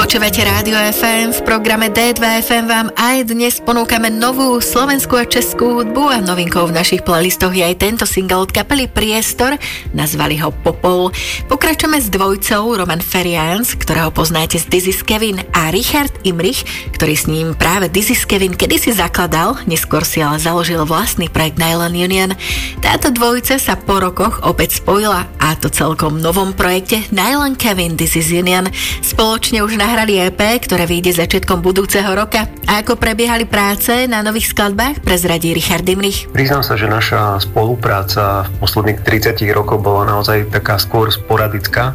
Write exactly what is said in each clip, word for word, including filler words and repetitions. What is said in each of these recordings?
Počúvate Rádio ef em, v programe dé dva ef em vám aj dnes ponúkame novú slovenskú a českú hudbu a novinkou v našich playlistoch je aj tento single od kapely Priestor, nazvali ho Popol. Pokračujeme s dvojcou Roman Ferians, ktorého poznáte z This is Kevin, a Richard Imrich, ktorý s ním práve This is Kevin kedysi zakladal, neskôr si ale založil vlastný projekt Nylon Union. Táto dvojica sa po rokoch opäť spojila, a to celkom novom projekte Nylon Kevin This is Union. Spoločne už nahrali é pé, ktoré vyjde začiatkom budúceho roka. A ako prebiehali práce na nových skladbách, prezradí Richard Imrich. Priznám sa, že naša spolupráca v posledných tridsiatich rokoch bola naozaj taká skôr sporadická,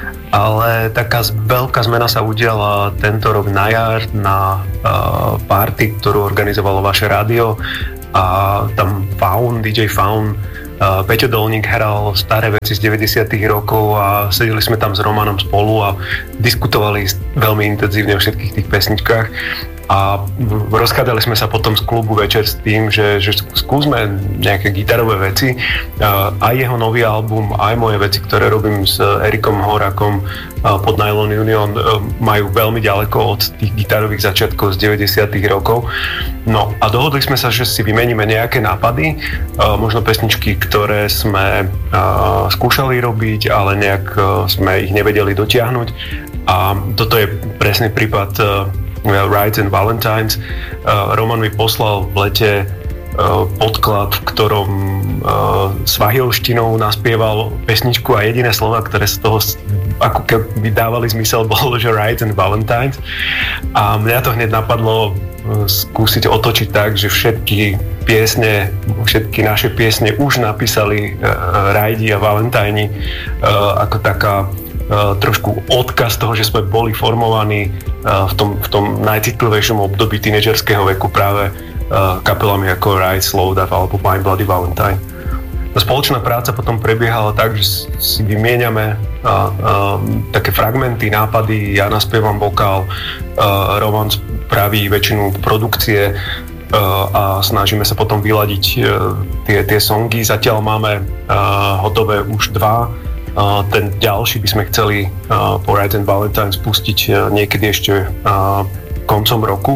ale taká veľká zmena sa udiala tento rok na jar na uh, party, ktorú organizovalo vaše rádio, a tam Faun, dý džej Faun, Uh, Peťo Dolník hral staré veci z deväťdesiatych rokov a sedeli sme tam s Romanom spolu a diskutovali veľmi intenzívne o všetkých tých pesničkách. A rozchádzali sme sa potom z klubu večer s tým, že, že skúsme nejaké gitarové veci. Uh, aj jeho nový album, aj moje veci, ktoré robím s Erikom Horákom uh, pod Nylon Union, uh, majú veľmi ďaleko od tých gitarových začiatkov z deväťdesiatych rokov. No a dohodli sme sa, že si vymeníme nejaké nápady, uh, možno pesničky, ktoré sme uh, skúšali robiť, ale nejak uh, sme ich nevedeli dotiahnuť. A toto je presný prípad uh, Rides and Valentines. Uh, Roman mi poslal v lete uh, podklad, v ktorom uh, svahilštinou naspieval pesničku a jediné slova, ktoré z toho ako keby dávali zmysel, bolo, že Rides and Valentines. A mňa to hneď napadlo uh, skúsiť otočiť tak, že všetky piesne, všetky naše piesne už napísali uh, Rajdi a Valentajni uh, ako taká Uh, trošku odkaz toho, že sme boli formovaní uh, v, tom, v tom najcitlivejšom období tínedžerského veku práve uh, kapelami ako Ride, Slowdive alebo My Bloody Valentine. Tá spoločná práca potom prebiehala tak, že si vymieňame uh, uh, také fragmenty, nápady, ja naspievam vokál, uh, Roman spraví väčšinu produkcie uh, a snažíme sa potom vyladiť uh, tie, tie songy. Zatiaľ máme uh, hotové už dva. Uh, ten ďalší by sme chceli uh, po Rides and Valentines pustiť uh, niekedy ešte uh, koncom roku.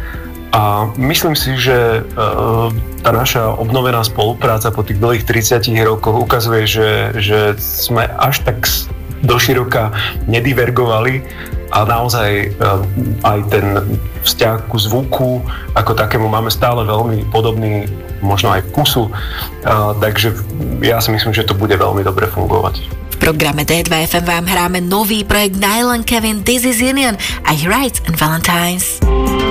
A myslím si, že uh, tá naša obnovená spolupráca po tých dlhých tridsiatich rokoch ukazuje, že, že sme až tak doširoka nedivergovali a naozaj uh, aj ten vzťah ku zvuku ako takému máme stále veľmi podobný, možno aj vkusu, uh, takže ja si myslím, že to bude veľmi dobre fungovať. V programe dé dva ef em vám hráme nový projekt Nylon Kevin This is Union a Rides and Valentines.